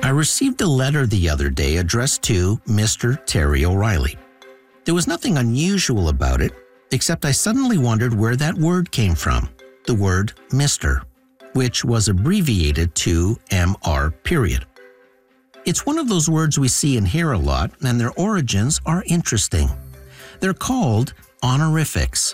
I received a letter the other day addressed to Mr. Terry O'Reilly. There was nothing unusual about it, except I suddenly wondered where that word came from, the word Mr., which was abbreviated to MR period. It's one of those words we see and hear a lot, and their origins are interesting. They're called honorifics.